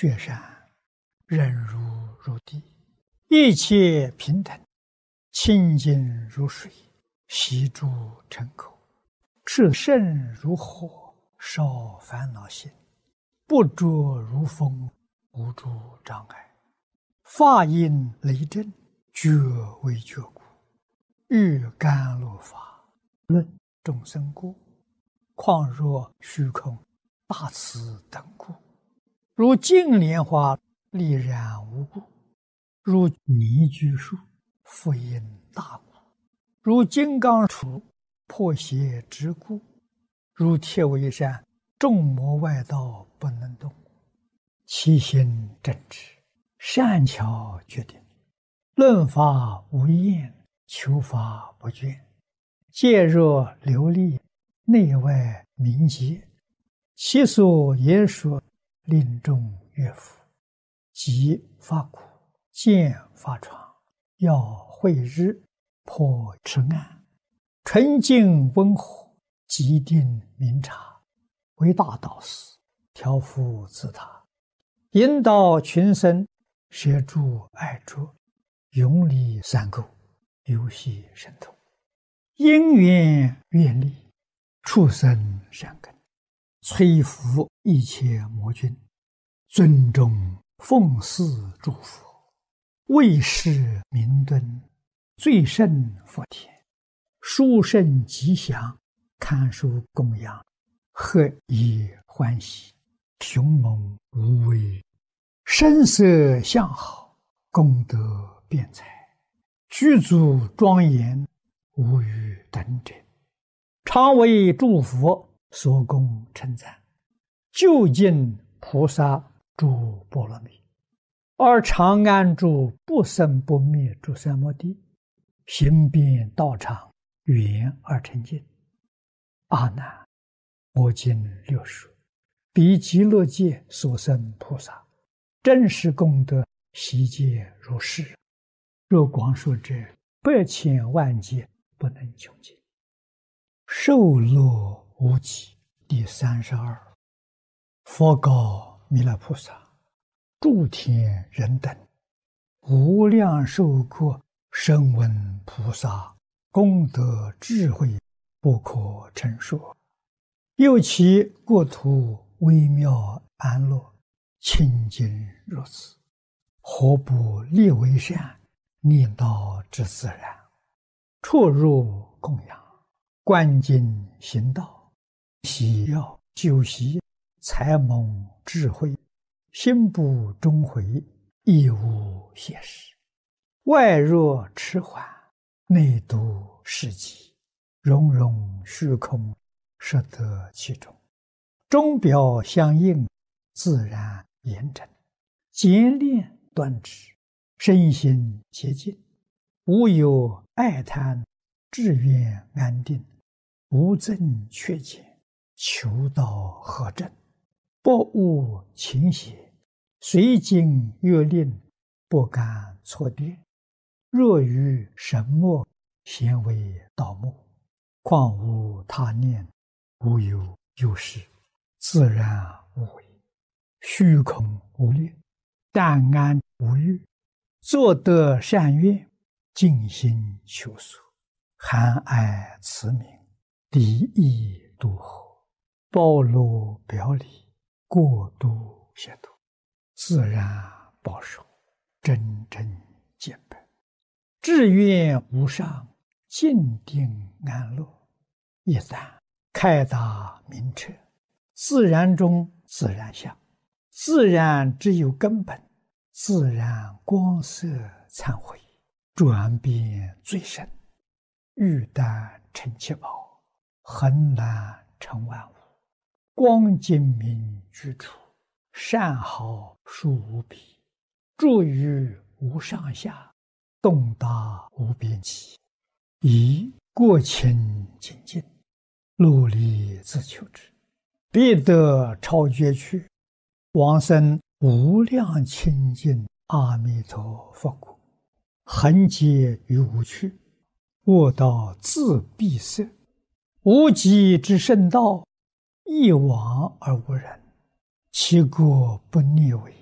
雪山，忍辱如地，一切平等，清净如水，悉诸尘口，炽盛如火，少烦恼心，不着如风，无诸障碍，法音雷震，觉为觉故，欲甘露法，论众生故，况若虚空大慈等故，如净莲花丽然无故，如泥居树复因大故，如金刚杵破邪之故，如铁围山众魔外道不能动，其心正直，善巧决定，论法无厌，求法不倦，戒若流利，内外明洁，其所言说令众悦服，即发苦，见发闯，要慧日，破痴暗，纯净温和，极定明察，为大导师，调伏自他，引导群生，摄诸爱着，永离三垢，游戏神通，因缘愿力，畜生善根，摧伏一切魔君，尊重奉祀诸佛，为世明敦，最胜佛田，殊胜吉祥，堪受供养，何以欢喜，雄猛无畏，声色相好，功德辩才，具足庄严，无与等者，常为诸佛所供称赞，究竟菩萨诸波罗蜜，而常安住不生不灭诸三摩地，行遍道场，圆而成净。阿难，我今六说，彼极乐界所生菩萨，真实功德悉皆如是。若光说者，百千万劫不能穷尽。受乐无极第32。佛告弥勒菩萨：诸天人等，无量寿国声闻菩萨功德智慧不可称说，又其国土微妙安乐，清净如此，何不立为善，念道之自然，出入供养，观经行道，喜要修习，才蒙智慧，心不终回，亦无懈时，外若迟缓，内度世极，融融虚空，摄得其中，钟表相应，自然严整，简练端直，身心洁净，无有爱贪，志愿安定，无增缺减，求道合正，不误情邪，随经约令，不敢错跌，若于神墨，咸为盗墓，况无他念，无有有事，自然无为，虚空无列，淡安无欲，作得善愿，尽心求索，含爱慈悯，离意度合，包罗表里，过度协度，自然保守，真正见本，志愿无上，静定安乐，一旦开达明彻，自然中自然相，自然只有根本，自然光色忏悔，转变最深，欲但成七宝，恒然成万物，光精明居处，善好殊无比，住于无上下，动达无边际，以过清净尽，努力自求之，必得超绝去，往生无量清净阿弥陀佛国，恒劫于无趣，卧道自闭塞，无极之圣道，一往而无人，其国不逆违，